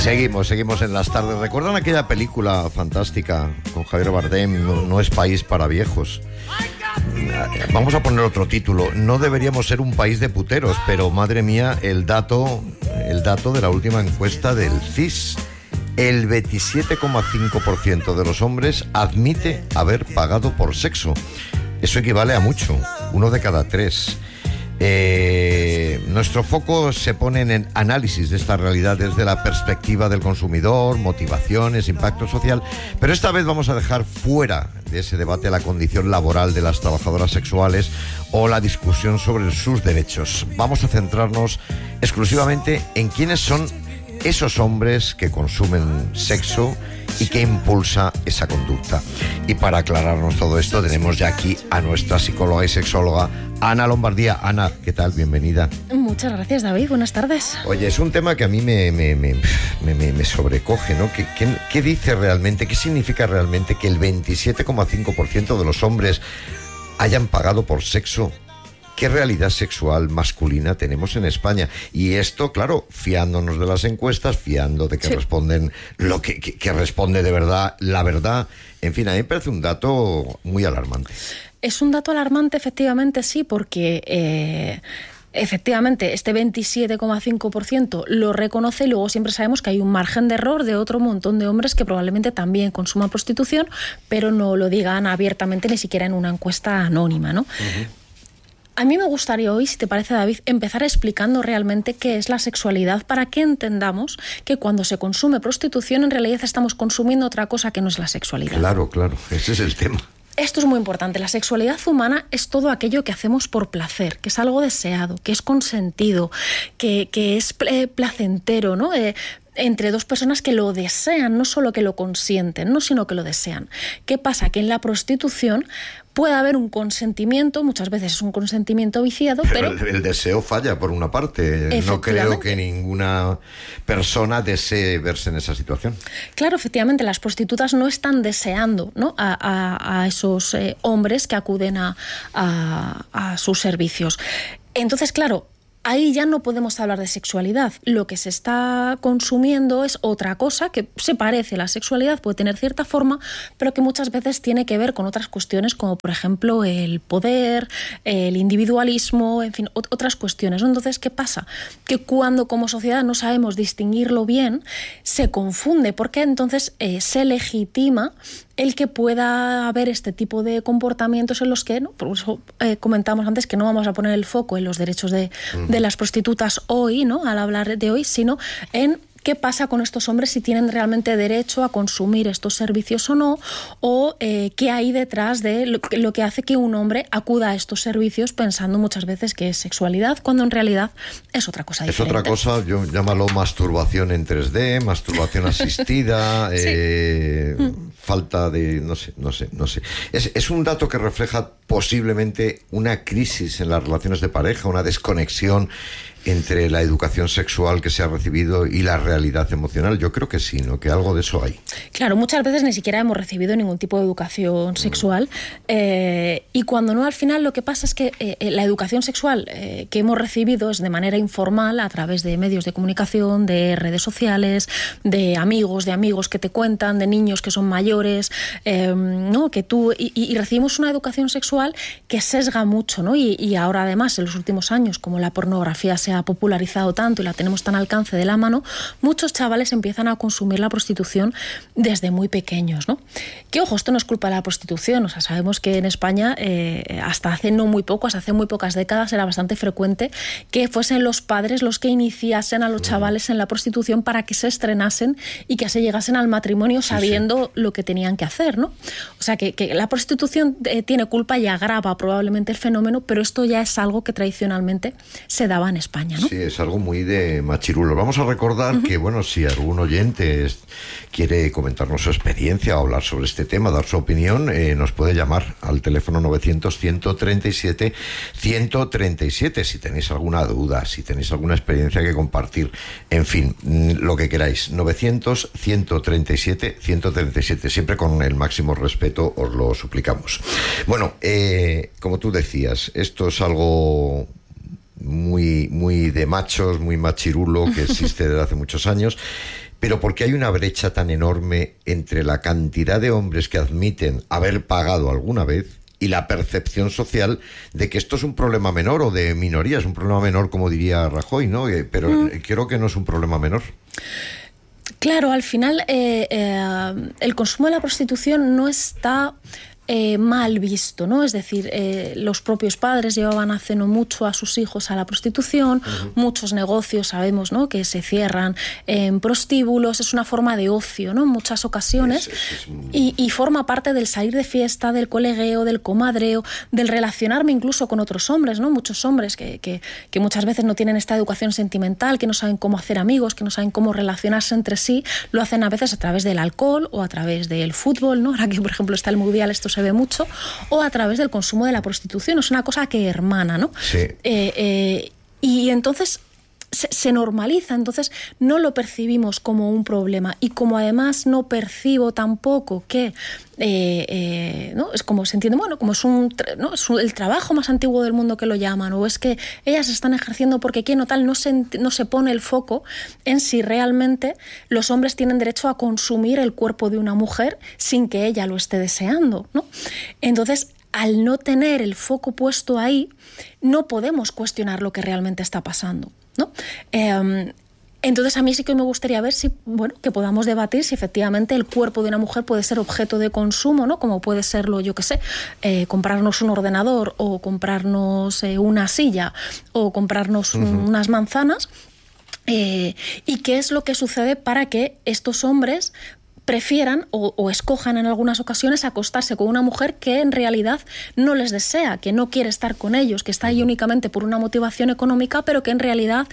Seguimos en las tardes. ¿Recuerdan aquella película fantástica con Javier Bardem, No es país para viejos? Vamos a poner otro título. No deberíamos ser un país de puteros, pero madre mía, el dato de la última encuesta del CIS. El 27,5% de los hombres admite haber pagado por sexo. Eso equivale a mucho, 1 de cada 3. Nuestro foco se pone en el análisis de esta realidad desde la perspectiva del consumidor, motivaciones, impacto social, pero esta vez vamos a dejar fuera de ese debate la condición laboral de las trabajadoras sexuales o la discusión sobre sus derechos. Vamos a centrarnos exclusivamente en quiénes son esos hombres que consumen sexo y que impulsa esa conducta. Y para aclararnos todo esto tenemos ya aquí a nuestra psicóloga y sexóloga Ana Lombardía. Ana, ¿qué tal? Bienvenida. Muchas gracias, David. Buenas tardes. Oye, es un tema que a mí me sobrecoge, ¿no? ¿Qué dice realmente, qué significa realmente que el 27,5% de los hombres hayan pagado por sexo? ¿Qué realidad sexual masculina tenemos en España? Y esto, claro, fiándonos de las encuestas, fiando de que responden lo que responde de verdad, la verdad. En fin, a mí me parece un dato muy alarmante. Es un dato alarmante, efectivamente, sí, porque efectivamente este 27,5% lo reconoce y luego siempre sabemos que hay un margen de error de otro montón de hombres que probablemente también consuman prostitución, pero no lo digan abiertamente ni siquiera en una encuesta anónima, ¿no? Uh-huh. A mí me gustaría hoy, si te parece, David, empezar explicando realmente qué es la sexualidad para que entendamos que cuando se consume prostitución en realidad estamos consumiendo otra cosa que no es la sexualidad. Claro, ese es el tema. Esto es muy importante. La sexualidad humana es todo aquello que hacemos por placer, que es algo deseado, que es consentido, que es placentero, ¿no? Entre dos personas que lo desean, no solo que lo consienten, no, sino que lo desean. ¿Qué pasa? Que en la prostitución puede haber un consentimiento, muchas veces es un consentimiento viciado, pero el deseo falla por una parte. No creo que ninguna persona desee verse en esa situación. Claro, efectivamente, las prostitutas no están deseando, ¿no?, a esos hombres que acuden a sus servicios. Entonces, claro, ahí ya no podemos hablar de sexualidad. Lo que se está consumiendo es otra cosa que se parece a la sexualidad, puede tener cierta forma, pero que muchas veces tiene que ver con otras cuestiones como, por ejemplo, el poder, el individualismo, en fin, otras cuestiones. Entonces, ¿qué pasa? Que cuando como sociedad no sabemos distinguirlo bien, se confunde, porque entonces se legitima el que pueda haber este tipo de comportamientos en los que, ¿no?, por eso comentamos antes que no vamos a poner el foco en los derechos de las prostitutas hoy, ¿no?, al hablar de hoy, sino en qué pasa con estos hombres, si tienen realmente derecho a consumir estos servicios o no, o qué hay detrás de lo que hace que un hombre acuda a estos servicios pensando muchas veces que es sexualidad, cuando en realidad es otra cosa diferente. Es otra cosa, yo llámalo masturbación en 3D, masturbación asistida, falta de... no sé. Es un dato que refleja posiblemente una crisis en las relaciones de pareja, una desconexión entre la educación sexual que se ha recibido y la realidad emocional. Yo creo que sí, ¿no?, que algo de eso hay. Claro, muchas veces ni siquiera hemos recibido ningún tipo de educación sexual, y cuando no, al final lo que pasa es que la educación sexual que hemos recibido es de manera informal, a través de medios de comunicación, de redes sociales, de amigos que te cuentan, de niños que son mayores, ¿no?, que tú... Y recibimos una educación sexual que sesga mucho, ¿no? Y ahora además, en los últimos años, como la pornografía se ha popularizado tanto y la tenemos tan al alcance de la mano, muchos chavales empiezan a consumir la prostitución desde muy pequeños, ¿no? Que, ojo, esto no es culpa de la prostitución. O sea, sabemos que en España hasta hace muy pocas décadas era bastante frecuente que fuesen los padres los que iniciasen a los chavales en la prostitución para que se estrenasen y que así llegasen al matrimonio sabiendo lo que tenían que hacer, ¿no? O sea, que la prostitución tiene culpa y agrava probablemente el fenómeno, pero esto ya es algo que tradicionalmente se daba en España, ¿no? Sí, es algo muy de machirulo. Vamos a recordar que, bueno, si algún oyente quiere comentarnos su experiencia o hablar sobre este tema, dar su opinión, nos puede llamar al teléfono 900-137-137 si tenéis alguna duda, si tenéis alguna experiencia que compartir, en fin, lo que queráis. 900-137-137, siempre con el máximo respeto, os lo suplicamos. Bueno, como tú decías, esto es algo muy de machos, muy machirulo, que existe desde hace muchos años, pero porque hay una brecha tan enorme entre la cantidad de hombres que admiten haber pagado alguna vez y la percepción social de que esto es un problema menor o de minoría, es un problema menor, como diría Rajoy, ¿no? Pero creo que no es un problema menor. Claro, al final el consumo de la prostitución no está mal visto, ¿no? Es decir, los propios padres llevaban hace no mucho a sus hijos a la prostitución, muchos negocios sabemos, ¿no?, que se cierran en prostíbulos, es una forma de ocio, ¿no?, en muchas ocasiones, y forma parte del salir de fiesta, del colegueo, del comadreo, del relacionarme incluso con otros hombres, ¿no? Muchos hombres que muchas veces no tienen esta educación sentimental, que no saben cómo hacer amigos, que no saben cómo relacionarse entre sí, lo hacen a veces a través del alcohol o a través del fútbol, ¿no? Ahora que, por ejemplo, está el Mundial, esto se ve mucho, o a través del consumo de la prostitución. Es una cosa que hermana, ¿no? Sí. Y entonces se normaliza, entonces no lo percibimos como un problema, y como además no percibo tampoco que ¿no?, es como se entiende, bueno, como es el trabajo más antiguo del mundo, que lo llaman, o es que ellas están ejerciendo porque quieren o tal, no se pone el foco en si realmente los hombres tienen derecho a consumir el cuerpo de una mujer sin que ella lo esté deseando, ¿no? Entonces, al no tener el foco puesto ahí, no podemos cuestionar lo que realmente está pasando, ¿no? Entonces a mí sí que me gustaría ver si, bueno, que podamos debatir si efectivamente el cuerpo de una mujer puede ser objeto de consumo, ¿no? Como puede serlo, yo qué sé, comprarnos un ordenador, o comprarnos una silla, o comprarnos unas manzanas, y qué es lo que sucede para que estos hombres prefieran o escojan en algunas ocasiones acostarse con una mujer que en realidad no les desea, que no quiere estar con ellos, que está ahí únicamente por una motivación económica, pero que en realidad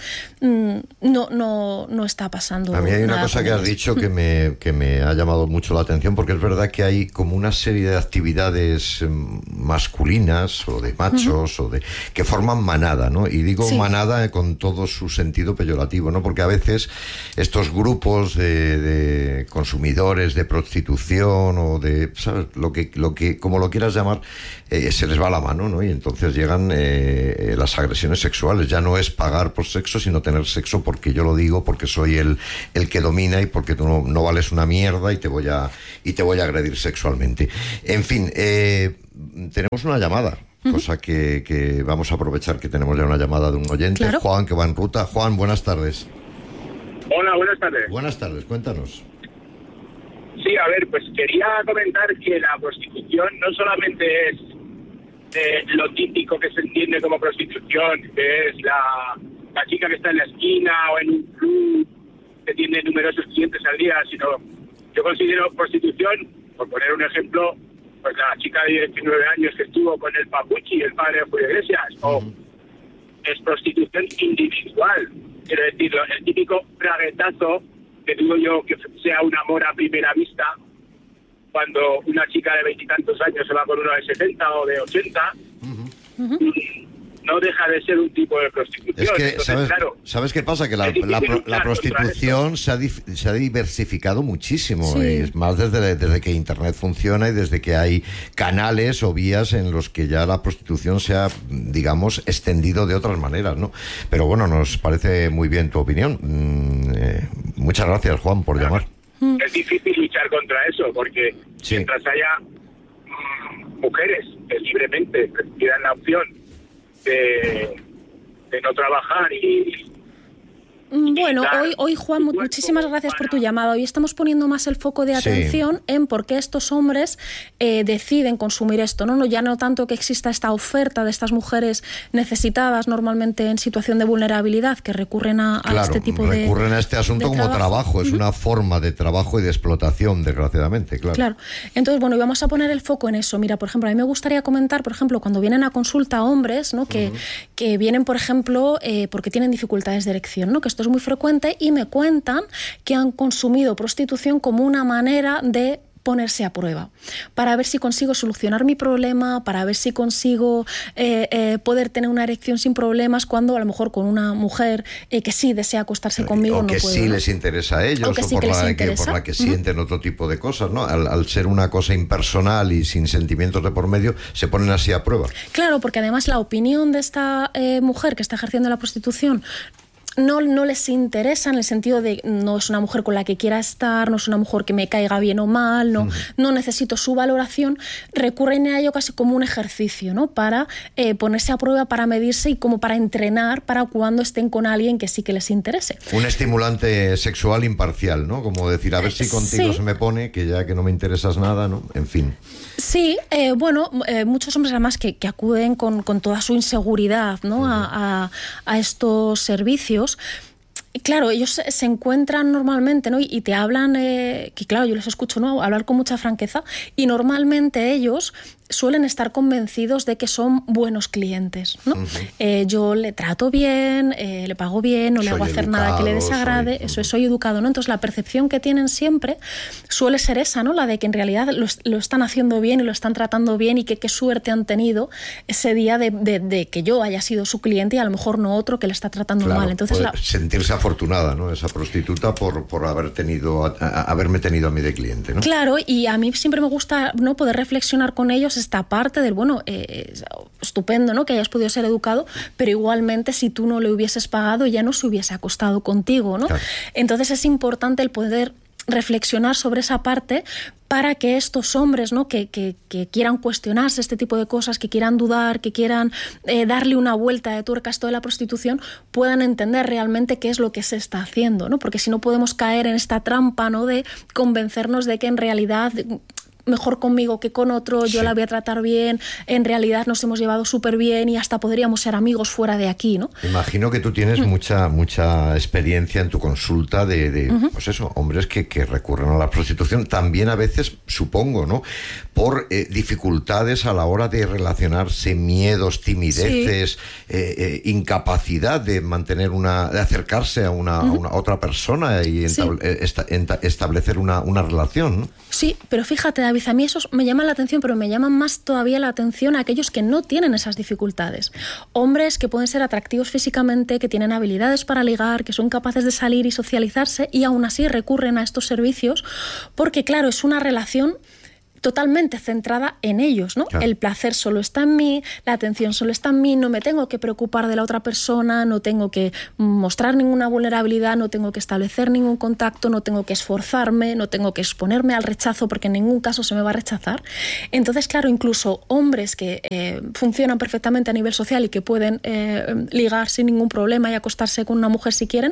no está pasando nada. A mí hay una cosa que has dicho que me ha llamado mucho la atención, porque es verdad que hay como una serie de actividades masculinas o de machos o de que forman manada, ¿no? Y digo manada con todo su sentido peyorativo, ¿no? Porque a veces estos grupos de consumidores de prostitución o de, ¿sabes?, lo que como lo quieras llamar, se les va la mano, ¿no? Y entonces llegan las agresiones sexuales. Ya no es pagar por sexo, sino tener sexo porque yo lo digo, porque soy el que domina y porque tú no vales una mierda y te voy a agredir sexualmente. En fin, tenemos una llamada, cosa que vamos a aprovechar, que tenemos ya una llamada de un oyente, claro. Juan, que va en ruta. Juan, buenas tardes. Hola, buenas tardes. Buenas tardes, cuéntanos. Sí, a ver, pues quería comentar que la prostitución no solamente es lo típico que se entiende como prostitución, que es la chica que está en la esquina o en un club que tiene numerosos clientes al día, sino yo considero prostitución, por poner un ejemplo, pues la chica de 19 años que estuvo con el Papuchi, el padre de Julio Iglesias, o es prostitución individual, quiero decir, el típico braguetazo, que digo yo que sea un amor a primera vista, cuando una chica de 20 y tantos años se va con uno de 70 o de 80, no deja de ser un tipo de prostitución. Es que, entonces, ¿sabes qué pasa? Que la prostitución se ha diversificado muchísimo. Sí. Es más desde que Internet funciona y desde que hay canales o vías en los que ya la prostitución se ha, digamos, extendido de otras maneras, ¿no? Pero bueno, nos parece muy bien tu opinión. Muchas gracias, Juan, por llamar. Es difícil luchar contra eso, porque mientras haya mujeres que libremente pidan la opción de no trabajar Bueno, hoy Juan, muchísimas gracias por tu llamada. Hoy estamos poniendo más el foco de atención en por qué estos hombres deciden consumir esto, ¿no? Ya no tanto que exista esta oferta de estas mujeres necesitadas, normalmente en situación de vulnerabilidad, que recurren a este tipo de recurren a este asunto como trabajo. Es una forma de trabajo y de explotación, desgraciadamente, claro. Entonces, bueno, y vamos a poner el foco en eso. Mira, por ejemplo, a mí me gustaría comentar, por ejemplo, cuando vienen a consulta hombres, ¿no? Que vienen, por ejemplo, porque tienen dificultades de erección, ¿no? Que esto es muy frecuente, y me cuentan que han consumido prostitución como una manera de ponerse a prueba, para ver si consigo solucionar mi problema, para ver si consigo poder tener una erección sin problemas, cuando a lo mejor con una mujer que sí desea acostarse conmigo no puedo. O que sí les interesa a ellos, o por la que sienten otro tipo de cosas, ¿no? Al ser una cosa impersonal y sin sentimientos de por medio, se ponen así a prueba. Claro, porque además la opinión de esta mujer que está ejerciendo la prostitución no les interesa, en el sentido de no es una mujer con la que quiera estar, no es una mujer que me caiga bien o mal, no necesito su valoración. Recurren a ello casi como un ejercicio, ¿no? Para ponerse a prueba, para medirse y como para entrenar para cuando estén con alguien que sí que les interese. Un estimulante sexual imparcial, ¿no? Como decir, a ver si contigo se me pone, que ya que no me interesas nada, ¿no? En fin. Sí, muchos hombres además que acuden con toda su inseguridad, ¿no? a estos servicios. Y claro, ellos se encuentran normalmente, ¿no? Y te hablan, que claro, yo les escucho, ¿no?, hablar con mucha franqueza, y normalmente ellos suelen estar convencidos de que son buenos clientes, ¿no? Yo le trato bien, le pago bien, no le hago hacer nada que le desagrade, soy educado, ¿no? Entonces la percepción que tienen siempre suele ser esa, ¿no? La de que en realidad lo están haciendo bien y lo están tratando bien, y que qué suerte han tenido ese día de que yo haya sido su cliente y a lo mejor no otro que le está tratando mal. Entonces sentirse afortunada, ¿no? Esa prostituta por haberme tenido a mí de cliente, ¿no? Claro, y a mí siempre me gusta, ¿no?, poder reflexionar con ellos esta parte del, estupendo, ¿no?, que hayas podido ser educado, pero igualmente si tú no le hubieses pagado ya no se hubiese acostado contigo, ¿no? Claro. Entonces es importante el poder reflexionar sobre esa parte para que estos hombres, ¿no?, que quieran cuestionarse este tipo de cosas, que quieran dudar, que quieran darle una vuelta de tuerca a esto de la prostitución, puedan entender realmente qué es lo que se está haciendo, ¿no? Porque si no podemos caer en esta trampa, ¿no?, de convencernos de que en realidad mejor conmigo que con otro, yo la voy a tratar bien, en realidad nos hemos llevado súper bien y hasta podríamos ser amigos fuera de aquí, ¿no? Imagino que tú tienes mucha experiencia en tu consulta de pues eso, hombres que recurren a la prostitución, también a veces, supongo, ¿no?, por dificultades a la hora de relacionarse, miedos, timideces, incapacidad de mantener de acercarse a una otra persona y establecer una relación, ¿no? Sí, pero fíjate, David, a mí eso me llama la atención, pero me llaman más todavía la atención a aquellos que no tienen esas dificultades. Hombres que pueden ser atractivos físicamente, que tienen habilidades para ligar, que son capaces de salir y socializarse, y aún así recurren a estos servicios porque, claro, es una relación totalmente centrada en ellos, ¿no? Claro. El placer solo está en mí, la atención solo está en mí, no me tengo que preocupar de la otra persona, no tengo que mostrar ninguna vulnerabilidad, no tengo que establecer ningún contacto, no tengo que esforzarme, no tengo que exponerme al rechazo porque en ningún caso se me va a rechazar. Entonces, claro, incluso hombres que funcionan perfectamente a nivel social y que pueden ligar sin ningún problema y acostarse con una mujer si quieren,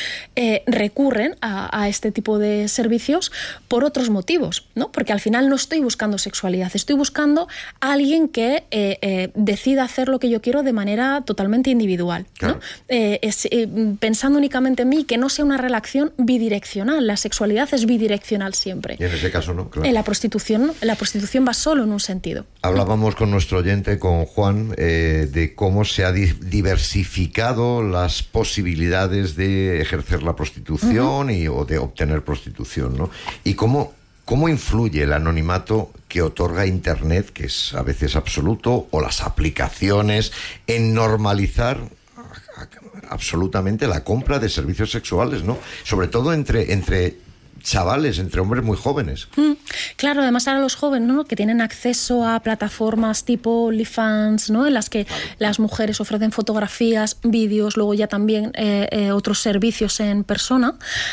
recurren a este tipo de servicios por otros motivos, ¿no? Porque al final no estoy buscando sexualidad, estoy buscando a alguien que decida hacer lo que yo quiero de manera totalmente individual, ¿no? Claro. Pensando únicamente en mí, que no sea una relación bidireccional. La sexualidad es bidireccional siempre. Y en ese caso no, claro. En la prostitución va solo en un sentido. Hablábamos con nuestro oyente, con Juan, de cómo se ha diversificado las posibilidades de ejercer la prostitución o de obtener prostitución, ¿no? Y cómo influye el anonimato que otorga Internet, que es a veces absoluto, o las aplicaciones, en normalizar absolutamente la compra de servicios sexuales, ¿no? Sobre todo entre chavales, entre hombres muy jóvenes. Claro, además ahora los jóvenes, ¿no?, que tienen acceso a plataformas tipo OnlyFans, ¿no?, en las que las mujeres ofrecen fotografías, vídeos, luego ya también otros servicios en persona.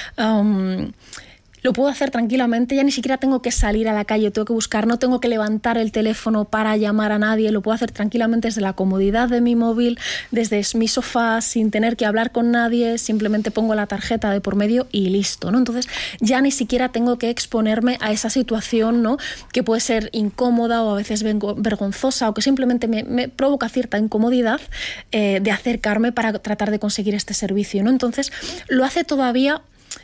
Lo puedo hacer tranquilamente, ya ni siquiera tengo que salir a la calle, tengo que buscar, no tengo que levantar el teléfono para llamar a nadie, lo puedo hacer tranquilamente desde la comodidad de mi móvil, desde mi sofá, sin tener que hablar con nadie, simplemente pongo la tarjeta de por medio y listo, ¿no? Entonces ya ni siquiera tengo que exponerme a esa situación, ¿no?, que puede ser incómoda o a veces vergonzosa, o que simplemente me provoca cierta incomodidad de acercarme para tratar de conseguir este servicio, ¿no? Entonces lo hace todavía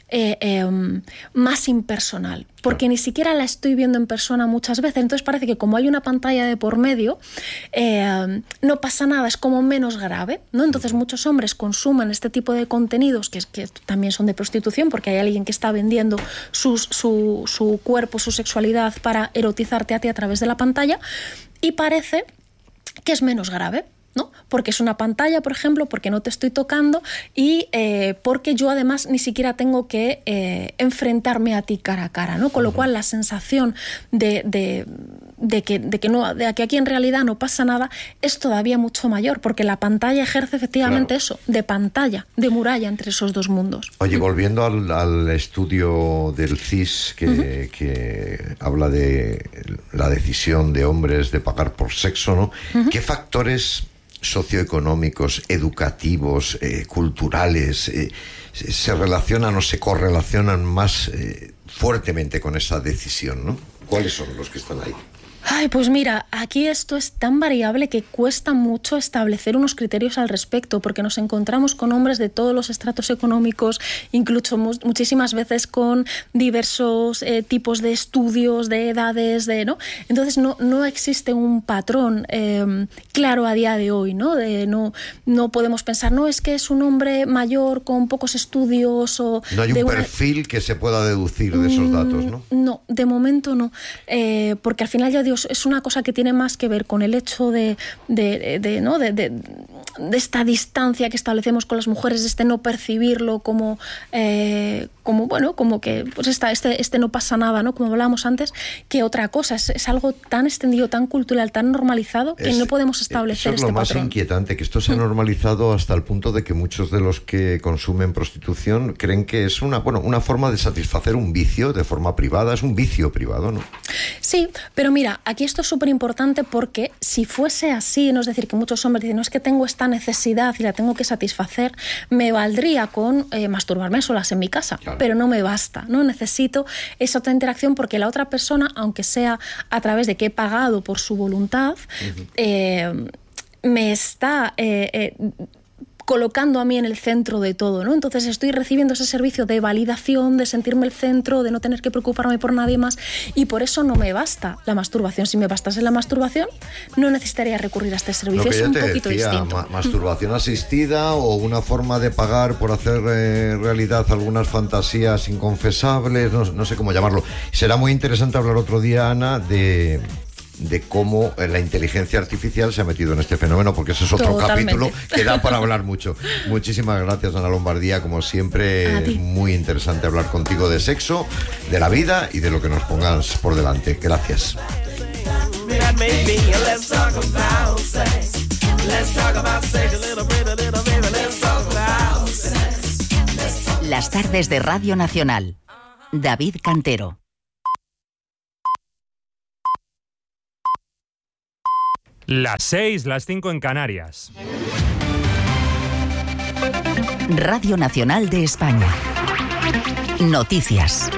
más impersonal, porque ni siquiera la estoy viendo en persona muchas veces. Entonces parece que como hay una pantalla de por medio, no pasa nada, es como menos grave, ¿no? Entonces muchos hombres consumen este tipo de contenidos que también son de prostitución, porque hay alguien que está vendiendo su cuerpo, su sexualidad para erotizarte a ti a través de la pantalla, y parece que es menos grave, ¿no? Porque es una pantalla, por ejemplo, porque no te estoy tocando y porque yo además ni siquiera tengo que enfrentarme a ti cara a cara, ¿no? Con lo cual la sensación de que aquí en realidad no pasa nada es todavía mucho mayor, porque la pantalla ejerce efectivamente eso, de pantalla, de muralla entre esos dos mundos. Oye, volviendo al estudio del CIS que habla de la decisión de hombres de pagar por sexo, ¿no? ¿Qué factores socioeconómicos, educativos, culturales se relacionan o se correlacionan más fuertemente con esa decisión, ¿no? ¿Cuáles son los que están ahí? Ay, pues mira, aquí esto es tan variable que cuesta mucho establecer unos criterios al respecto, porque nos encontramos con hombres de todos los estratos económicos, incluso muchísimas veces con diversos tipos de estudios, de edades, ¿no? Entonces no existe un patrón claro a día de hoy, ¿no? No podemos pensar, no, es que es un hombre mayor con pocos estudios o... No hay un perfil que se pueda deducir de esos datos, ¿no? No, de momento no, porque al final ya digo, es una cosa que tiene más que ver con el hecho de esta distancia que establecemos con las mujeres, de este no percibirlo como que pues este no pasa nada, ¿no? Como hablábamos antes, que otra cosa. Es algo tan extendido, tan cultural, tan normalizado, que no podemos establecer este patrón. Eso es lo más inquietante, que esto se ha normalizado hasta el punto de que muchos de los que consumen prostitución creen que es una forma de satisfacer un vicio de forma privada, es un vicio privado, ¿no? Sí, pero mira, aquí esto es súper importante, porque si fuese así, no es decir, que muchos hombres dicen, no, es que tengo esta necesidad y la tengo que satisfacer, me valdría con masturbarme solas en mi casa, claro. Pero no me basta, ¿no? Necesito esa otra interacción, porque la otra persona, aunque sea a través de que he pagado por su voluntad, me está... colocando a mí en el centro de todo, ¿no? Entonces estoy recibiendo ese servicio de validación, de sentirme el centro, de no tener que preocuparme por nadie más, y por eso no me basta la masturbación. Si me bastase la masturbación, no necesitaría recurrir a este servicio. Es un poquito distinto. Masturbación asistida o una forma de pagar por hacer realidad algunas fantasías inconfesables, no sé cómo llamarlo. Será muy interesante hablar otro día, Ana, de cómo la inteligencia artificial se ha metido en este fenómeno, porque ese es otro capítulo que da para hablar mucho. Muchísimas gracias, Ana Lombardía, como siempre, muy interesante hablar contigo de sexo, de la vida y de lo que nos pongas por delante. Gracias. Las tardes de Radio Nacional. David Cantero. Las 6, las 5 en Canarias. Radio Nacional de España. Noticias.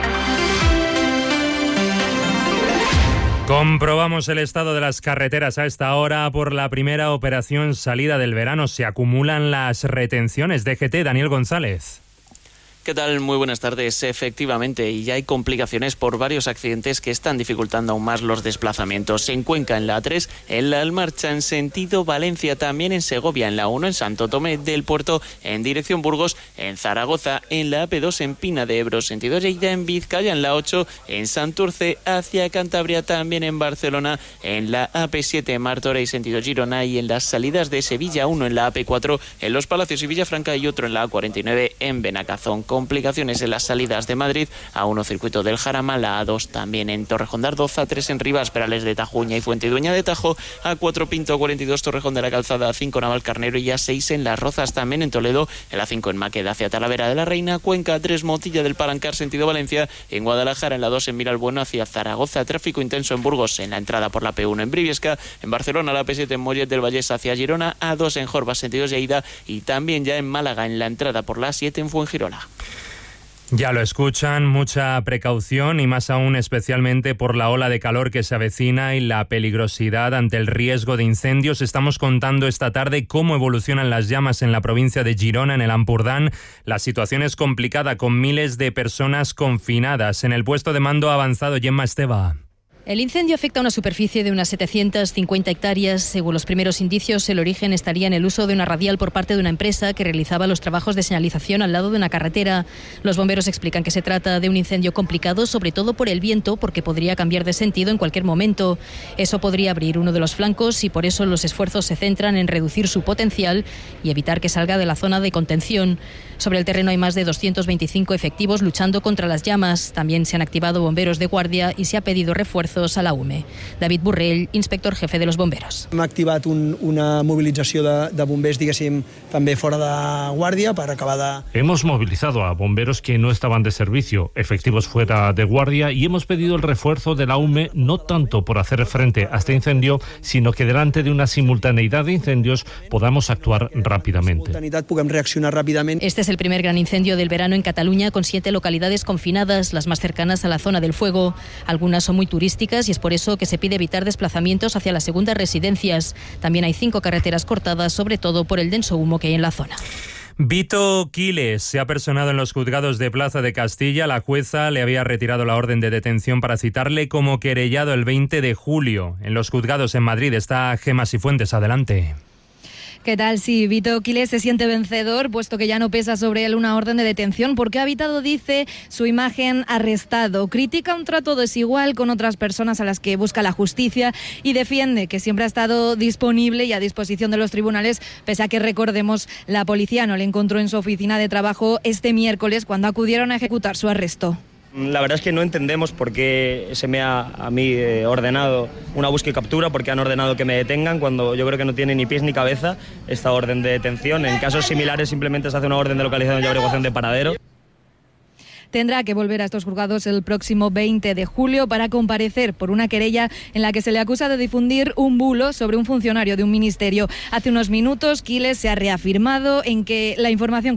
Comprobamos el estado de las carreteras a esta hora. Por la primera operación salida del verano se acumulan las retenciones. DGT, Daniel González. ¿Qué tal? Muy buenas tardes. Efectivamente, y ya hay complicaciones por varios accidentes que están dificultando aún más los desplazamientos. En Cuenca, en la A3, en la Almarcha, en sentido Valencia, también en Segovia, en la 1, en Santo Tomé del Puerto, en dirección Burgos, en Zaragoza, en la AP2, en Pina de Ebro, sentido Lleida, en Vizcaya, en la 8, en Santurce, hacia Cantabria, también en Barcelona, en la AP7, Martorell, sentido Girona, y en las salidas de Sevilla, 1 en la AP4, en Los Palacios y Villafranca, y otro en la A49, en Benacazón. Complicaciones en las salidas de Madrid, A1 circuito del Jarama, la A2 también en Torrejón de Ardoz, A3 en Rivas, Perales de Tajuña y Fuentidueña de Tajo, A4 Pinto, 42 Torrejón de la Calzada, A5 Navalcarnero y A6 en Las Rozas, también en Toledo, el A5 en Maqueda hacia Talavera de la Reina, Cuenca, A3 Motilla del Palancar, sentido Valencia, en Guadalajara, en la 2 en Miralbueno hacia Zaragoza, tráfico intenso en Burgos, en la entrada por la P1 en Briviesca, en Barcelona, la P7 en Mollet del Vallés hacia Girona, A2 en Jorba, sentido Lleida, y también ya en Málaga, en la entrada por la A7 en Fuengirola. Ya lo escuchan, mucha precaución y más aún especialmente por la ola de calor que se avecina y la peligrosidad ante el riesgo de incendios. Estamos contando esta tarde cómo evolucionan las llamas en la provincia de Girona, en el Ampurdán. La situación es complicada con miles de personas confinadas. En el puesto de mando ha avanzado Gemma Esteva. El incendio afecta a una superficie de unas 750 hectáreas. Según los primeros indicios, el origen estaría en el uso de una radial por parte de una empresa que realizaba los trabajos de señalización al lado de una carretera. Los bomberos explican que se trata de un incendio complicado, sobre todo por el viento, porque podría cambiar de sentido en cualquier momento. Eso podría abrir uno de los flancos y por eso los esfuerzos se centran en reducir su potencial y evitar que salga de la zona de contención. Sobre el terreno hay más de 225 efectivos luchando contra las llamas. También se han activado bomberos de guardia y se ha pedido refuerzos a la UME. David Borrell, inspector jefe de los bomberos. Hem activat una mobilització de bombers, diguéssim, també fora de guàrdia per acabar de... Hemos movilizado a bomberos que no estaban de servicio, efectivos fuera de guardia, y hemos pedido el refuerzo de la UME no tanto por hacer frente a este incendio, sino que delante de una simultaneidad de incendios podamos actuar rápidamente. Puguem reaccionar ràpidament. Este es el primer gran incendio del verano en Cataluña, con 7 localidades confinadas, las más cercanas a la zona del fuego. Algunas son muy turísticas y es por eso que se pide evitar desplazamientos hacia las segundas residencias. También hay 5 carreteras cortadas, sobre todo por el denso humo que hay en la zona. Vito Quiles se ha personado en los juzgados de Plaza de Castilla. La jueza le había retirado la orden de detención para citarle como querellado el 20 de julio. En los juzgados en Madrid está Gemma Sifuentes. Adelante. ¿Qué tal? Sí, Vito Quiles se siente vencedor, puesto que ya no pesa sobre él una orden de detención, porque ha evitado, dice, su imagen arrestado. Critica un trato desigual con otras personas a las que busca la justicia y defiende que siempre ha estado disponible y a disposición de los tribunales, pese a que, recordemos, la policía no le encontró en su oficina de trabajo este miércoles cuando acudieron a ejecutar su arresto. La verdad es que no entendemos por qué se me ha a mí ordenado una búsqueda y captura, porque han ordenado que me detengan cuando yo creo que no tiene ni pies ni cabeza esta orden de detención. En casos similares simplemente se hace una orden de localización y averiguación de paradero. Tendrá que volver a estos juzgados el próximo 20 de julio para comparecer por una querella en la que se le acusa de difundir un bulo sobre un funcionario de un ministerio. Hace unos minutos, Quiles se ha reafirmado en que la información